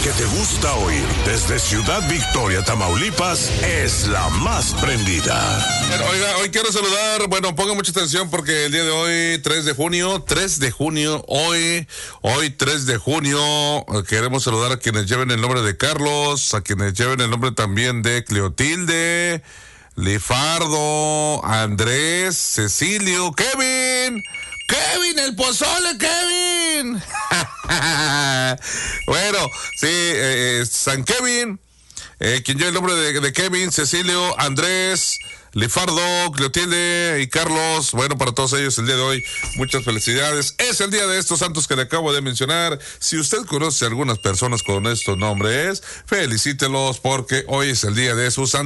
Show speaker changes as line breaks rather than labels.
que te gusta oír desde Ciudad Victoria, Tamaulipas, es la más prendida.
Oiga, hoy quiero saludar, pongan mucha atención porque el día de hoy, 3 de junio, hoy 3 de junio, queremos saludar a quienes lleven el nombre de Carlos, a quienes lleven el nombre también de Cleotilde, Lifardo, Andrés, Cecilio, Kevin, el pozole, Kevin. Bueno, sí, San Kevin, quien lleva el nombre de Kevin, Cecilio, Andrés, Lifardo, Cleotilde y Carlos. Bueno, para todos ellos el día de hoy, muchas felicidades. Es el día de estos santos que le acabo de mencionar. Si usted conoce a algunas personas con estos nombres, felicítelos porque hoy es el día de sus santos.